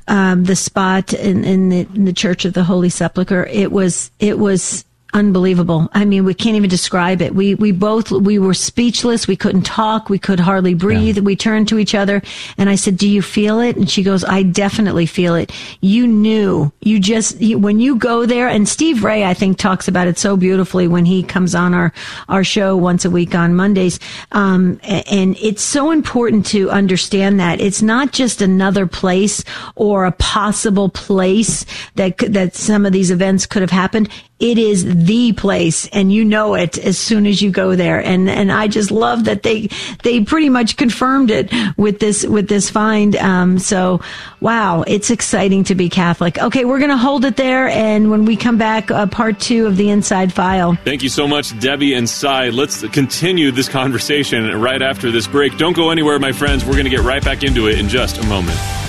the spot in the Church of the Holy Sepulchre. It was unbelievable. I mean, we can't even describe it. We were speechless. We couldn't talk. We could hardly breathe. Yeah. We turned to each other and I said, "Do you feel it?" And she goes, "I definitely feel it." You knew. When you go there, and Steve Ray, I think, talks about it so beautifully when he comes on our show once a week on Mondays. And it's so important to understand that it's not just another place or a possible place that some of these events could have happened. It is the place, and you know it as soon as you go there. And I just love that they pretty much confirmed it with this find. So, wow, it's exciting to be Catholic. Okay, we're going to hold it there, and when we come back, part 2 of the Inside File. Thank you so much, Debbie and Cy. Let's continue this conversation right after this break. Don't go anywhere, my friends. We're going to get right back into it in just a moment.